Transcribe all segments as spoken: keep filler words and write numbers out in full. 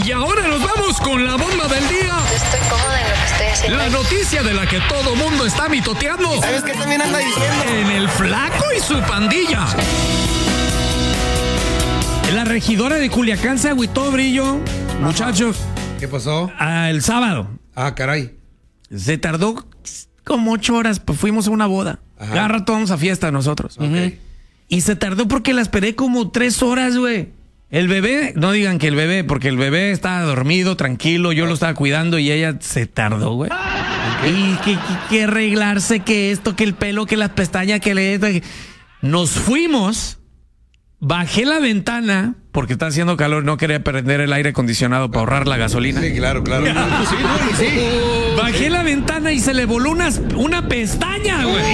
Y ahora nos vamos con la bomba del día. Estoy cómoda en lo que estoy haciendo. La noticia de la que todo mundo está mitoteando. ¿Sabes qué también anda diciendo? En el Flaco y su pandilla. La regidora de Culiacán se agüitó, Brillo. Muchachos. ¿Qué pasó? Ah, el sábado. Ah, caray. Se tardó como ocho horas, pues fuimos a una boda. Ajá. Cada rato vamos a fiesta nosotros. Ok. Ujú. Y se tardó porque la esperé como tres horas, güey. El bebé, no digan que el bebé, porque el bebé estaba dormido, tranquilo, yo lo estaba cuidando y ella se tardó, güey. Y que, que, que arreglarse, que esto, que el pelo, que las pestañas, que le... que- Nos fuimos, bajé la ventana, porque está haciendo calor, no quería prender el aire acondicionado para ahorrar la gasolina. Sí, claro, claro. Sí, no, y sí. Bajé la ventana y se le voló una, una pestaña, güey.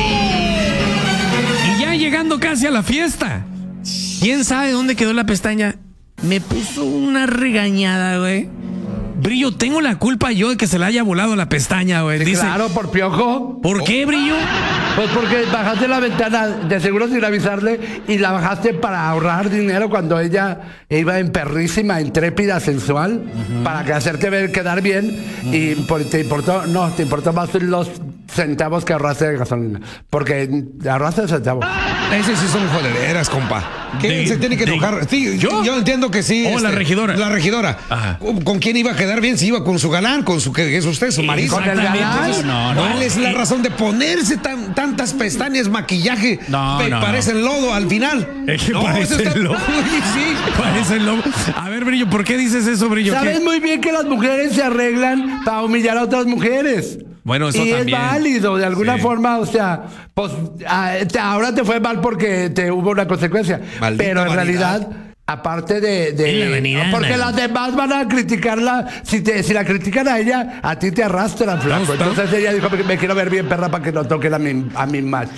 Y ya llegando casi a la fiesta. ¿Quién sabe dónde quedó la pestaña? Me puso una regañada, güey. Brillo, tengo la culpa yo de que se le haya volado la pestaña, güey. Dice, Claro, por piojo. ¿por qué, Brillo? Pues porque bajaste la ventana de seguro sin avisarle y la bajaste para ahorrar dinero cuando ella iba en perrísima, intrépida, sensual, para que hacerte ver quedar bien y por- te importó, no, te importó más los centavos que ahorraste de gasolina. Porque ahorraste centavos. Ese sí son jodereras, compa. ¿Qué De- se tiene que de- enojar? Sí, ¿yo? yo entiendo que sí. Oh, la regidora. La regidora. Ajá. ¿Con, con quién iba a quedar bien? Si iba con su galán, con su que es usted, su marido. ¿Con el galán? Entonces, No, no. ¿cuál es la razón de ponerse tan, tantas pestañas, maquillaje? No, que no, parecen lodo al final. Es que No, parece eso está- lobo. Oye, sí. Parece el lobo. A ver, Brillo, ¿por qué dices eso, Brillo? Sabes ¿Qué? muy bien que las mujeres se arreglan para humillar a otras mujeres. Bueno, eso y también. es válido, de alguna Sí. forma, o sea, pues ah, te- ahora te fue mal porque te hubo una consecuencia. Maldita pero en vanidad. realidad, aparte de... de- Es la vanidad, porque man. las demás van a criticarla, si, te, si la critican a ella, a ti te arrastran, flaco. Está- Entonces ella dijo, me, me quiero ver bien perra para que no toquen a mi, a mi macho.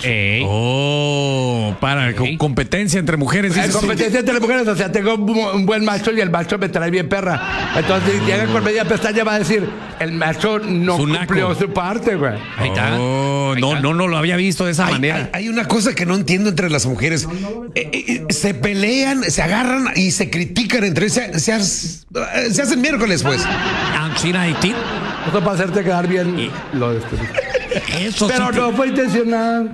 Oh, para, co- competencia entre mujeres. Hay dices tú. competencia entre las mujeres, o sea, tengo un, bu- un buen macho y el macho me trae bien perra. Entonces, si llega con media pestaña, va a decir, el macho no Su naco. cumplió su parte, güey. Ahí está. Oh, no, no, no lo había visto de esa Hay, manera. hay- hay una cosa que no entiendo entre las mujeres. Eh, eh, se pelean, se agarran y se critican entre ellos. Se, se, ha- se hacen miércoles, pues. Ah, China y ti. Eso para hacerte quedar bien. Lo de este. Eso Pero sí, no fue intencional.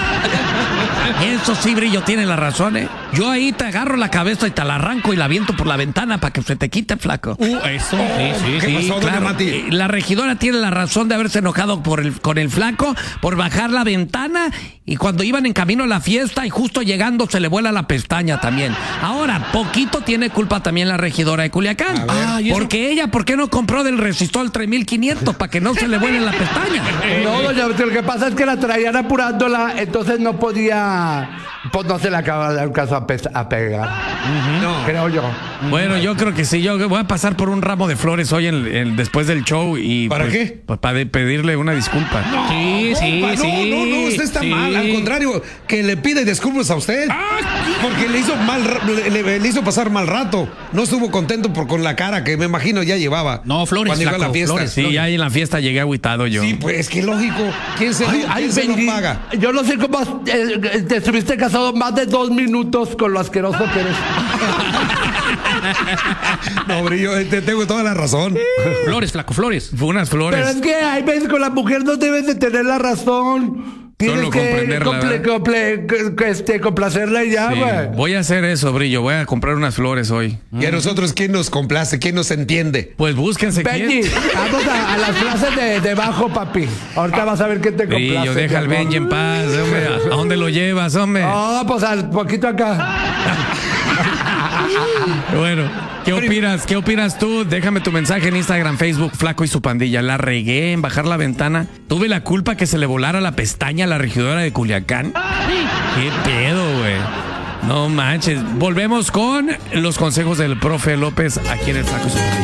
eso sí, Brillo, tiene la razón, ¿eh? Yo ahí te agarro la cabeza y te la arranco y la aviento por la ventana para que se te quite, flaco. Uh, eso, sí, sí, ¿Qué sí. pasó, doña Claro, Mati? eh, la regidora tiene la razón de haberse enojado por el, con el flaco, por bajar la ventana y cuando iban en camino a la fiesta y justo llegando se le vuela la pestaña también. Ahora, poquito tiene culpa también la regidora de Culiacán. Ah, ¿y eso? Porque ella, ¿por qué no compró del resistol tres mil quinientos para que no se le vuele la pestaña? No, doña Betty, lo que pasa es que la traían apurándola, entonces no podía. Pues no se le acaba de dar un caso a, pe- a pegar. No. Creo yo. Bueno, yo creo que sí. Yo voy a pasar por un ramo de flores hoy en, en- después del show y ¿Para pues, qué? pues, para de- pedirle una disculpa. Sí, sí, Compa, no, sí. no, no, usted está sí. mal. Al contrario, que le pide disculpas a usted. Porque le hizo mal, ra- le, le- le hizo pasar mal rato. No estuvo contento por con la cara que me imagino ya llevaba. No, flores, Cuando llegó a la flaco, fiesta. flores. Sí, ya en la fiesta llegué agüitado yo. Sí, pues qué lógico. ¿Quién se, Ay, lo, ay, quién se lo Benji, paga? yo no sé cómo has- eh, te estuviste casado más de dos minutos con lo asqueroso que eres. No, Brillo, eh, te tengo toda la razón. Flores, flaco, flores. Fue unas flores. Pero es que hay veces con la mujer no debes de tener la razón. Tienes Solo que comprenderla, comple- ¿verdad? comple- que- que, este, complacerla y ya, Sí, güey. voy a hacer eso, Brillo. Voy a comprar unas flores hoy. Y a nosotros, ¿quién nos complace? ¿Quién nos entiende? Pues búsquense Benji, quién. vamos a, a las clases de, de bajo, papi. Ahorita vas a ver qué te complace. Brillo, deja al mi amor. Benji en paz, hombre. ¿A dónde lo llevas, hombre? Oh, pues al poquito acá. Bueno, ¿qué opinas? ¿Qué opinas tú? Déjame tu mensaje en Instagram, Facebook, Flaco y su pandilla. La regué en bajar la ventana. Tuve la culpa que se le volara la pestaña a la regidora de Culiacán. ¿Qué pedo, güey? No manches. Volvemos con los consejos del profe López aquí en el Flaco y su pandilla.